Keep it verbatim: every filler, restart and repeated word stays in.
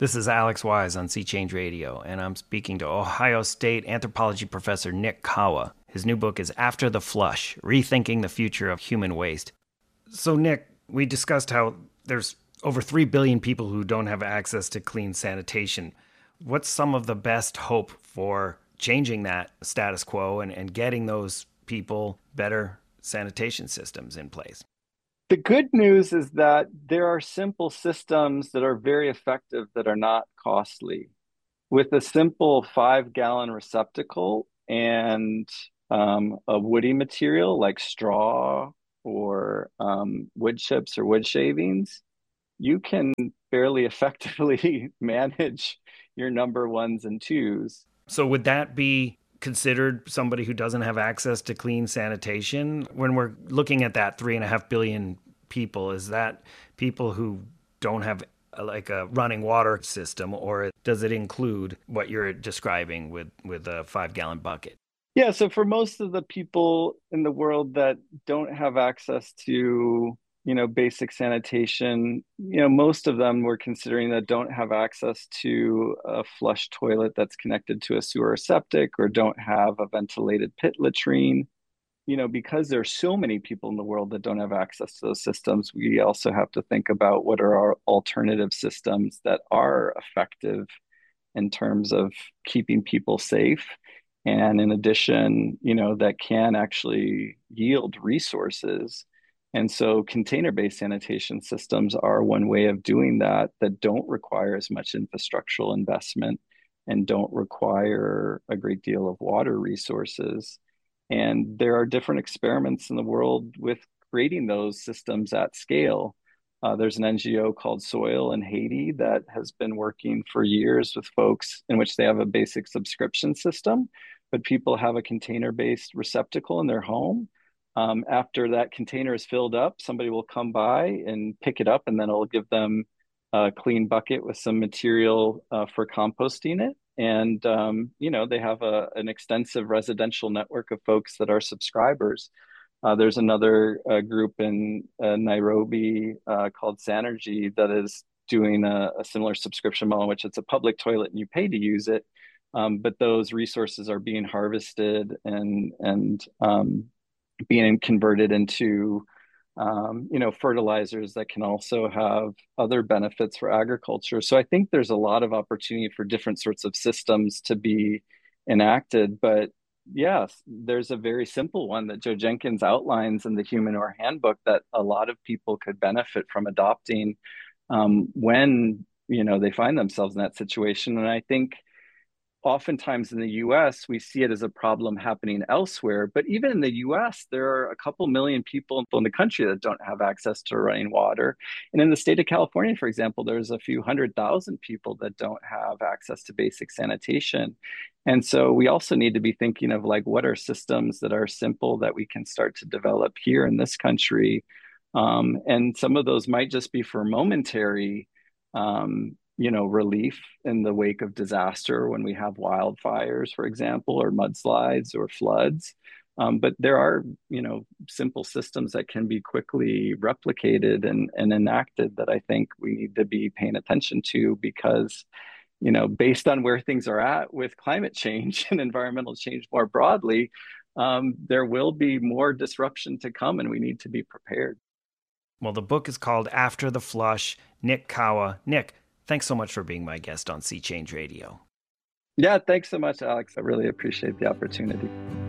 This is Alex Wise on Sea Change Radio, and I'm speaking to Ohio State anthropology professor Nick Kawa. His new book is After the Flush, Rethinking the Future of Human Waste. So, Nick, we discussed how there's over three billion people who don't have access to clean sanitation. What's some of the best hope for changing that status quo and, and getting those people better sanitation systems in place? The good news is that there are simple systems that are very effective that are not costly. With a simple five gallon receptacle and um, a woody material like straw or um, wood chips or wood shavings, you can fairly effectively manage your number ones and twos. So would that be considered somebody who doesn't have access to clean sanitation? When we're looking at that three and a half billion people, is that people who don't have a, like a running water system, or does it include what you're describing with, with a five gallon bucket? Yeah, so for most of the people in the world that don't have access to, you know, basic sanitation, you know, most of them we're considering that don't have access to a flush toilet that's connected to a sewer or septic, or don't have a ventilated pit latrine. You know, because there's so many people in the world that don't have access to those systems, we also have to think about what are our alternative systems that are effective in terms of keeping people safe. And in addition, you know, that can actually yield resources. And so container-based sanitation systems are one way of doing that, that don't require as much infrastructural investment and don't require a great deal of water resources. And there are different experiments in the world with creating those systems at scale. Uh, there's an N G O called Soil in Haiti that has been working for years with folks in which they have a basic subscription system, but people have a container-based receptacle in their home. Um, after that container is filled up, somebody will come by and pick it up, and then it'll give them a clean bucket with some material uh, for composting it. And um, you know, they have a, an extensive residential network of folks that are subscribers. Uh, there's another uh, group in uh, Nairobi uh, called Sanergy that is doing a, a similar subscription model, in which it's a public toilet and you pay to use it. Um, but those resources are being harvested and and um, being converted into um, you know, fertilizers that can also have other benefits for agriculture. So I think there's a lot of opportunity for different sorts of systems to be enacted. But yes, there's a very simple one that Joe Jenkins outlines in the Humanure Handbook that a lot of people could benefit from adopting um, when, you know, they find themselves in that situation. And I think oftentimes in the U S, we see it as a problem happening elsewhere. But even in the U S, there are a couple million people in the country that don't have access to running water. And in the state of California, for example, there's a few hundred thousand people that don't have access to basic sanitation. And so we also need to be thinking of like, what are systems that are simple that we can start to develop here in this country? Um, and some of those might just be for momentary um, you know, relief in the wake of disaster when we have wildfires, for example, or mudslides or floods. Um, but there are, you know, simple systems that can be quickly replicated and, and enacted that I think we need to be paying attention to because, you know, based on where things are at with climate change and environmental change more broadly, um, there will be more disruption to come and we need to be prepared. Well, the book is called After the Flush. Nick Kawa. Nick, thanks so much for being my guest on Sea Change Radio. Yeah, thanks so much, Alex. I really appreciate the opportunity.